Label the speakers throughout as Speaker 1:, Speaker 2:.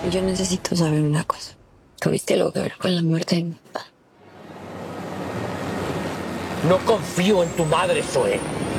Speaker 1: Yo necesito saber una cosa. ¿Tuviste algo que ver con la muerte de mi papá?
Speaker 2: No confío en tu madre, Zoe.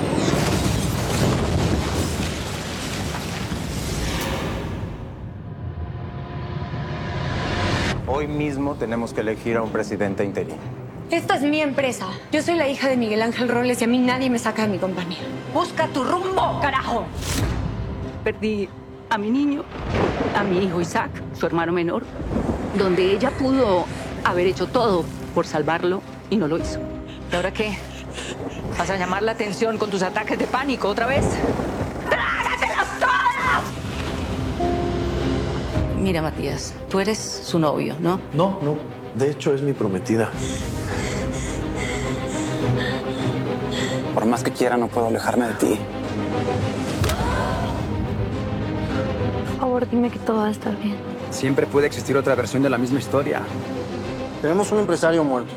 Speaker 3: Hoy mismo tenemos que elegir a un presidente interino.
Speaker 4: Esta es mi empresa. Yo soy la hija de Miguel Ángel Robles y a mí nadie me saca de mi compañía.
Speaker 5: ¡Busca tu rumbo, carajo! Perdí a mi niño, a mi hijo Isaac, su hermano menor, donde ella pudo haber hecho todo por salvarlo y no lo hizo. ¿Y ahora qué? ¿Vas a llamar la atención con tus ataques de pánico otra vez? ¡Trágatelas todas! Mira, Matías, tú eres su novio, ¿no?
Speaker 6: No. De hecho, es mi prometida.
Speaker 3: Por más que quiera, no puedo alejarme de ti.
Speaker 1: Por favor, dime que todo va a estar bien.
Speaker 3: Siempre puede existir otra versión de la misma historia.
Speaker 7: Tenemos un empresario muerto.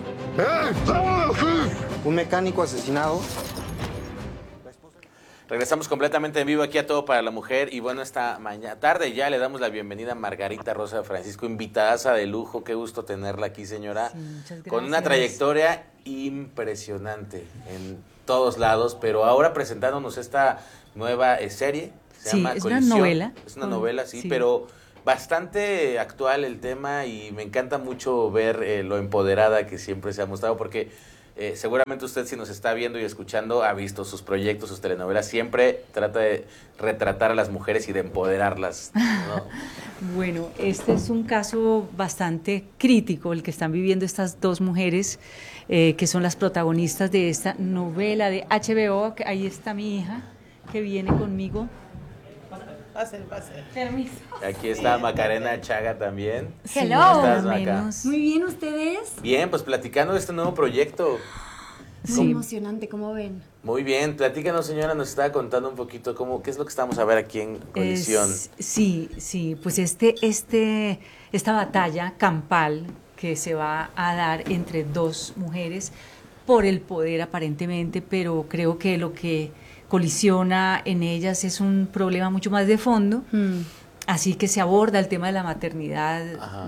Speaker 7: Un mecánico asesinado.
Speaker 8: Regresamos completamente en vivo aquí a Todo para la Mujer y bueno, esta tarde ya le damos la bienvenida a Margarita Rosa Francisco, invitadaza de lujo, qué gusto tenerla aquí, señora,
Speaker 5: Sí, muchas gracias.
Speaker 8: con una trayectoria impresionante en todos lados, pero ahora presentándonos esta nueva serie, se llama
Speaker 5: es
Speaker 8: Colisión.
Speaker 5: una novela.
Speaker 8: Es una novela, sí, pero bastante actual el tema y me encanta mucho ver lo empoderada que siempre se ha mostrado porque seguramente usted, si nos está viendo y escuchando, ha visto sus proyectos, sus telenovelas, siempre trata de retratar a las mujeres y de empoderarlas, ¿no?
Speaker 5: Bueno, este es un caso bastante crítico, el que están viviendo estas dos mujeres, que son las protagonistas de esta novela de HBO. Ahí está mi hija, que viene conmigo.
Speaker 9: Pase.
Speaker 5: Permiso.
Speaker 8: Aquí está Macarena Chaga también.
Speaker 4: Hello.
Speaker 8: ¿Cómo estás, Maca?
Speaker 4: Muy bien, ¿ustedes?
Speaker 8: Bien, pues platicando de este nuevo proyecto.
Speaker 4: Muy emocionante, ¿cómo ven?
Speaker 8: Muy bien, platícanos, señora, nos estaba contando un poquito qué es lo que estamos a ver aquí en Colisión.
Speaker 5: Sí, pues esta batalla campal que se va a dar entre dos mujeres por el poder aparentemente, pero creo que lo que colisiona en ellas es un problema mucho más de fondo, así que se aborda el tema de la maternidad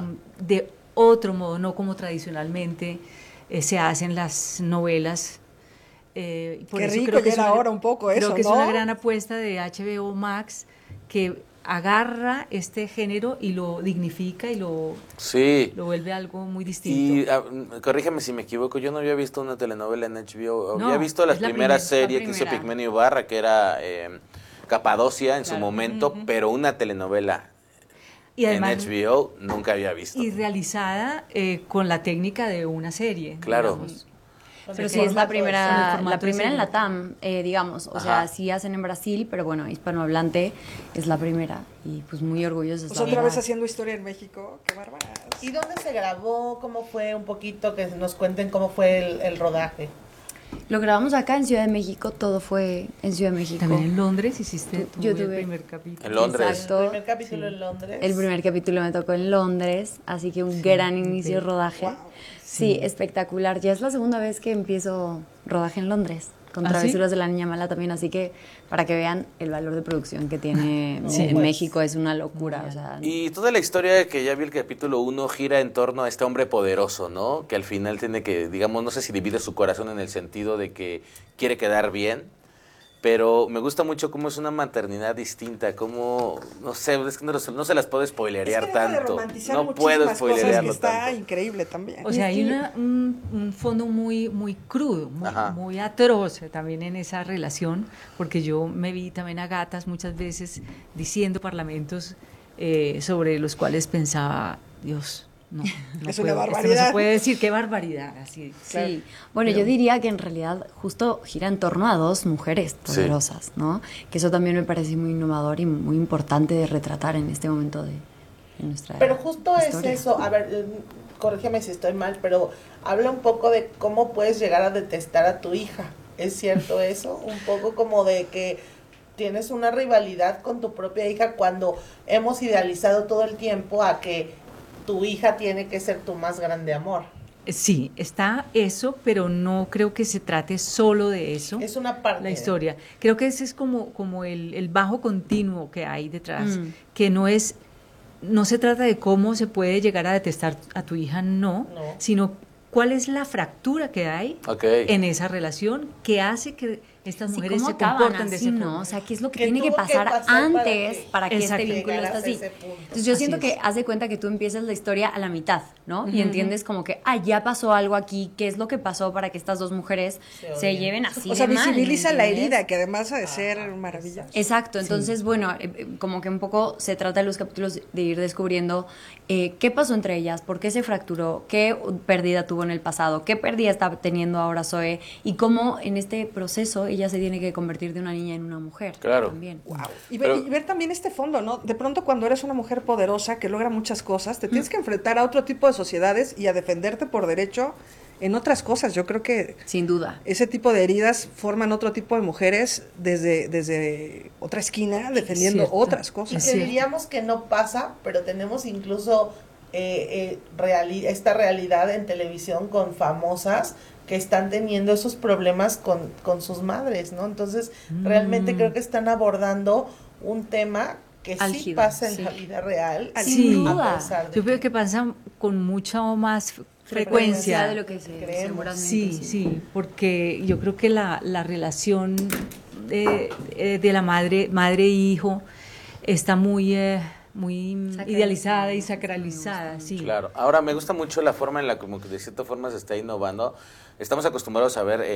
Speaker 5: de otro modo, no como tradicionalmente se hacen las novelas. Por
Speaker 9: Qué
Speaker 5: eso
Speaker 9: rico,
Speaker 5: creo que
Speaker 9: ya era ahora un poco eso,
Speaker 5: creo que
Speaker 9: ¿no?
Speaker 5: es una gran apuesta de HBO Max que agarra este género y lo dignifica y lo vuelve algo muy distinto.
Speaker 8: Y corrígeme si me equivoco, yo no había visto una telenovela en HBO,
Speaker 5: No,
Speaker 8: había visto la
Speaker 5: es la
Speaker 8: primera
Speaker 5: primera,
Speaker 8: serie
Speaker 5: la
Speaker 8: que hizo
Speaker 5: primera.
Speaker 8: Pigmenio Ibarra, que era Capadocia en su
Speaker 5: Claro.
Speaker 8: momento, pero una telenovela
Speaker 5: Y además,
Speaker 8: en HBO nunca había visto.
Speaker 5: y realizada con la técnica de una serie.
Speaker 8: Claro.
Speaker 5: digamos.
Speaker 4: Pero
Speaker 5: el
Speaker 4: sí, es la
Speaker 5: formato de
Speaker 4: primera,
Speaker 5: serie, el
Speaker 4: la
Speaker 5: formato de
Speaker 4: primera en
Speaker 5: serie.
Speaker 4: la TAM, digamos. O sea, sí hacen en Brasil, pero bueno, hispanohablante es la primera. Y pues muy orgullosos.
Speaker 9: Pues otra vez haciendo historia en México, qué bárbaras.
Speaker 10: ¿Y dónde se grabó? ¿Cómo fue un poquito? Que nos cuenten cómo fue el rodaje.
Speaker 4: Lo grabamos acá en Ciudad de México, todo fue en Ciudad de México.
Speaker 5: También en Londres hiciste tú
Speaker 4: Yo
Speaker 5: el
Speaker 4: tuve-
Speaker 5: primer capítulo.
Speaker 8: En Londres.
Speaker 4: Exacto.
Speaker 10: El primer capítulo en Londres.
Speaker 4: El primer capítulo me tocó en Londres, así que un gran inicio de rodaje. Sí, espectacular. Ya es la segunda vez que empiezo rodaje en Londres, con
Speaker 5: ¿Ah, sí?
Speaker 4: Travesuras de la Niña Mala también, así que para que vean el valor de producción que tiene
Speaker 5: Sí,
Speaker 4: en
Speaker 5: pues.
Speaker 4: México es una locura. O sea,
Speaker 8: Y toda la historia que ya vi el capítulo 1 gira en torno a este hombre poderoso, ¿no? Que al final tiene que, digamos, no sé si divide su corazón en el sentido de que quiere quedar bien, pero me gusta mucho cómo es una maternidad distinta, cómo, no sé, es que no se las puedo spoilerear
Speaker 9: Es que debe de
Speaker 8: tanto.
Speaker 9: romantizar
Speaker 8: No
Speaker 9: muchísimas
Speaker 8: puedo
Speaker 9: cosas,
Speaker 8: spoilerearlo
Speaker 9: que está
Speaker 8: tanto.
Speaker 9: increíble también.
Speaker 5: O sea, hay un fondo muy crudo,
Speaker 8: Ajá.
Speaker 5: muy atroz también en esa relación, porque yo me vi también a gatas muchas veces diciendo parlamentos sobre los cuales pensaba, Dios, no
Speaker 9: Es
Speaker 5: puedo,
Speaker 9: una
Speaker 5: esto
Speaker 9: barbaridad.
Speaker 5: no se puede decir, qué barbaridad, así.
Speaker 4: sí. Bueno, yo diría que en realidad justo gira en torno a dos mujeres poderosas, ¿no? Que eso también me parece muy innovador y muy importante de retratar en este momento de nuestra
Speaker 10: Pero justo
Speaker 4: historia.
Speaker 10: es eso. A ver, corrígeme si estoy mal, pero habla un poco de cómo puedes llegar a detestar a tu hija. ¿Es cierto eso? Un poco como de que tienes una rivalidad con tu propia hija cuando hemos idealizado todo el tiempo a que tu hija tiene que ser tu más grande amor.
Speaker 5: Sí, está eso, pero no creo que se trate solo de eso.
Speaker 10: Es una parte.
Speaker 5: La historia. Creo que ese es como el bajo continuo que hay detrás, que no es no se trata de cómo se puede llegar a detestar a tu hija, no. Sino cuál es la fractura que hay en esa relación que hace que estas mujeres se comporten de ese
Speaker 4: ¿no? O sea, ¿qué es lo que tiene que pasar antes para que este vínculo esté así? Entonces yo siento que haz de cuenta que tú empiezas la historia a la mitad, ¿no? Y entiendes como que, ya pasó algo aquí, ¿qué es lo que pasó para que estas dos mujeres se lleven así
Speaker 9: O sea,
Speaker 4: de mal,
Speaker 9: visibiliza la
Speaker 4: ¿entiendes?
Speaker 9: herida, que además ha de ser maravillosa.
Speaker 4: Exacto, entonces, bueno, como que un poco se trata en los capítulos de ir descubriendo qué pasó entre ellas, por qué se fracturó, qué pérdida tuvo en el pasado, qué pérdida está teniendo ahora Zoe y cómo en este proceso ella se tiene que convertir de una niña en una mujer.
Speaker 8: Claro.
Speaker 4: También.
Speaker 9: Wow. Y ver también este fondo, ¿no? De pronto cuando eres una mujer poderosa que logra muchas cosas, te tienes que enfrentar a otro tipo de sociedades y a defenderte por derecho en otras cosas. Yo creo que
Speaker 4: sin duda
Speaker 9: ese tipo de heridas forman otro tipo de mujeres desde otra esquina defendiendo otras cosas.
Speaker 10: Y que diríamos que no pasa, pero tenemos incluso esta realidad en televisión con famosas que están teniendo esos problemas con sus madres, ¿no? Entonces, realmente creo que están abordando un tema que álgido, sí pasa en la vida real.
Speaker 5: Sin duda. Yo creo que pasa con mucha más frecuencia
Speaker 4: de lo que se seguramente.
Speaker 5: Sí, porque yo creo que la relación de la madre e hijo está muy idealizada y sacralizada, sí.
Speaker 8: Claro. Ahora me gusta mucho la forma en la como que de cierta forma se está innovando. Estamos acostumbrados a ver